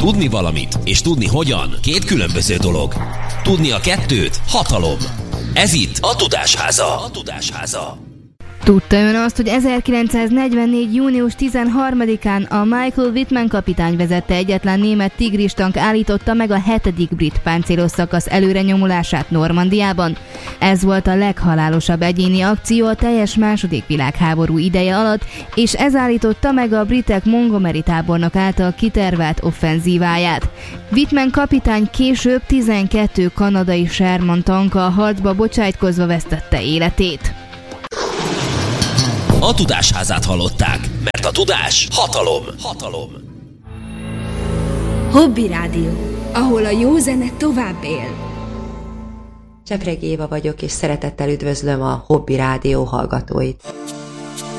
Tudni valamit és tudni hogyan két különböző dolog. Tudni a kettőt hatalom. Ez itt a Tudásháza. Tudta ön azt, hogy 1944. június 13-án a Michael Wittmann kapitány vezette egyetlen német tigris tank állította meg a 7. brit páncélos szakasz előrenyomulását Normandiában? Ez volt a leghalálosabb egyéni akció a teljes II. Világháború ideje alatt, és ez állította meg a britek Montgomery tábornok által kitervelt offenzíváját. Wittmann kapitány később 12 kanadai Sherman tankkal harcba bocsájtkozva vesztette életét. A Tudásházát hallották, mert a tudás hatalom. Hobby Rádió, ahol a jó zene tovább él. Csepregi Éva vagyok, és szeretettel üdvözlöm a Hobby Rádió hallgatóit.